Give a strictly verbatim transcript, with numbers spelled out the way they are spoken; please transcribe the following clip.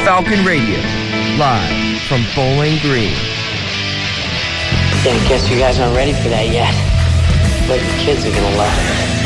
Falcon Radio, live from Bowling Green. Yeah, I guess you guys aren't ready for that yet. But the kids are gonna love it.